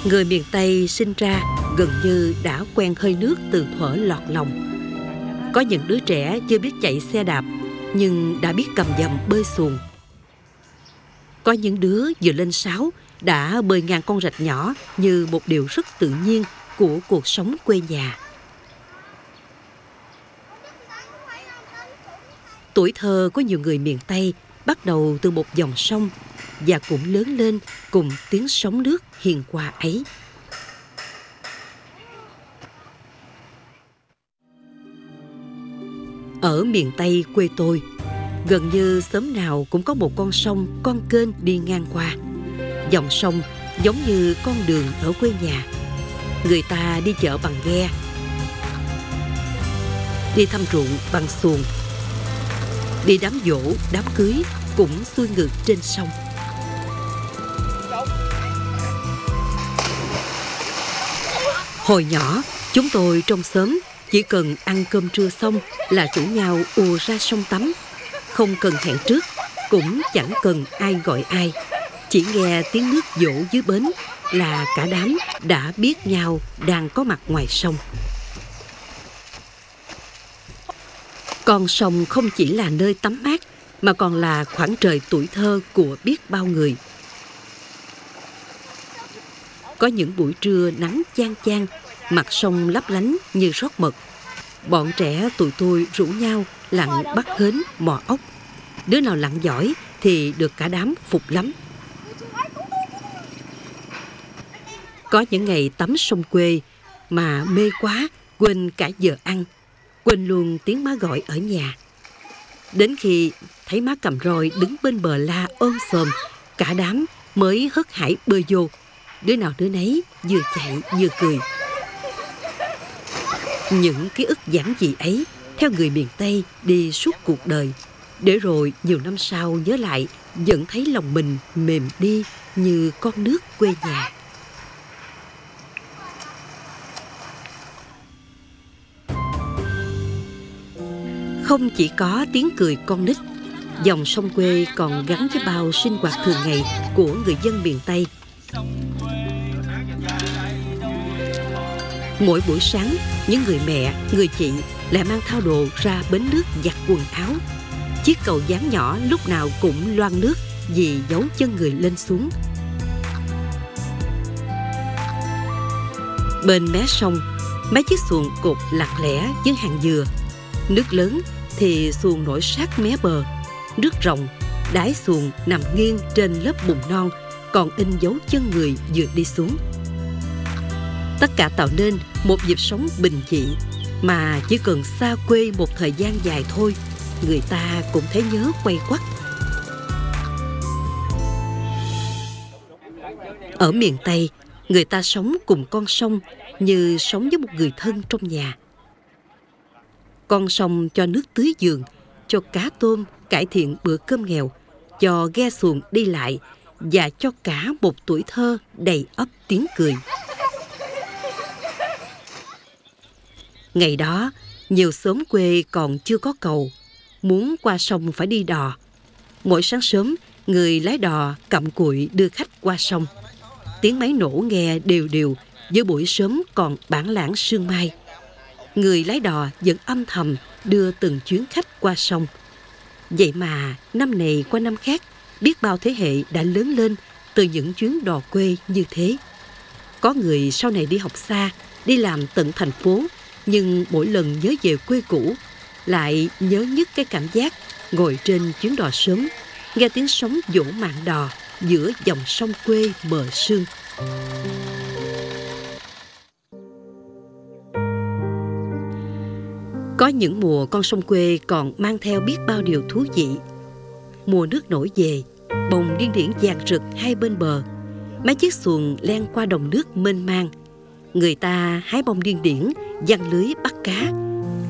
Người miền Tây sinh ra gần như đã quen hơi nước từ thuở lọt lòng. Có những đứa trẻ chưa biết chạy xe đạp nhưng đã biết cầm dầm bơi xuồng. Có những đứa vừa lên sáo đã bơi ngang con rạch nhỏ như một điều rất tự nhiên của cuộc sống quê nhà. Tuổi thơ của nhiều người miền Tây bắt đầu từ một dòng sông và cũng lớn lên cùng tiếng sóng nước hiền hòa ấy. Ở miền Tây quê tôi, gần như xóm nào cũng có một con sông, con kênh đi ngang qua. Dòng sông giống như con đường ở quê nhà. Người ta đi chợ bằng ghe, đi thăm ruộng bằng xuồng, đi đám giỗ, đám cưới cũng xuôi ngược trên sông. Hồi nhỏ, chúng tôi trong xóm chỉ cần ăn cơm trưa xong là rủ nhau ùa ra sông tắm. Không cần hẹn trước, cũng chẳng cần ai gọi ai. Chỉ nghe tiếng nước dỗ dưới bến là cả đám đã biết nhau đang có mặt ngoài sông. Con sông không chỉ là nơi tắm mát mà còn là khoảng trời tuổi thơ của biết bao người. Có những buổi trưa nắng chang chang, mặt sông lấp lánh như rót mật. Bọn trẻ tụi tôi rủ nhau lặn bắt hến, mò ốc. Đứa nào lặn giỏi thì được cả đám phục lắm. Có những ngày tắm sông quê mà mê quá, quên cả giờ ăn, quên luôn tiếng má gọi ở nhà. Đến khi thấy má cầm roi đứng bên bờ la ôm xòm, cả đám mới hớt hải bơi vô. Đứa nào đứa nấy vừa chạy vừa cười. Những ký ức giản dị ấy theo người miền Tây đi suốt cuộc đời, để rồi nhiều năm sau nhớ lại vẫn thấy lòng mình mềm đi như con nước quê nhà. Không chỉ có tiếng cười con nít, dòng sông quê còn gắn với bao sinh hoạt thường ngày của người dân miền Tây. Mỗi buổi sáng, những người mẹ, người chị lại mang thao đồ ra bến nước giặt quần áo. Chiếc cầu dáng nhỏ lúc nào cũng loang nước vì dấu chân người lên xuống. Bên mé sông, mấy chiếc xuồng cột lặt lẻ với hàng dừa. Nước lớn thì xuồng nổi sát mé bờ. Nước rộng, đáy xuồng nằm nghiêng trên lớp bùn non, còn in dấu chân người vừa đi xuống. Tất cả tạo nên một nhịp sống bình dị mà chỉ cần xa quê một thời gian dài thôi, người ta cũng thấy nhớ quay quắt. Ở miền Tây, người ta sống cùng con sông như sống với một người thân trong nhà. Con sông cho nước tưới vườn, cho cá tôm cải thiện bữa cơm nghèo, cho ghe xuồng đi lại và cho cả một tuổi thơ đầy ắp tiếng cười. Ngày đó, nhiều xóm quê còn chưa có cầu, muốn qua sông phải đi đò. Mỗi sáng sớm, người lái đò cặm cụi đưa khách qua sông. Tiếng máy nổ nghe đều đều giữa buổi sớm còn bản lãng sương mai. Người lái đò vẫn âm thầm đưa từng chuyến khách qua sông. Vậy mà năm này qua năm khác, biết bao thế hệ đã lớn lên từ những chuyến đò quê như thế. Có người sau này đi học xa, đi làm tận thành phố, nhưng mỗi lần nhớ về quê cũ, lại nhớ nhất cái cảm giác ngồi trên chuyến đò sớm, nghe tiếng sóng vỗ mạn đò giữa dòng sông quê mờ sương. Có những mùa con sông quê còn mang theo biết bao điều thú vị. Mùa nước nổi về, bồng điên điển vàng rực hai bên bờ, mấy chiếc xuồng len qua đồng nước mênh mang. Người ta hái bông điên điển, giăng lưới bắt cá,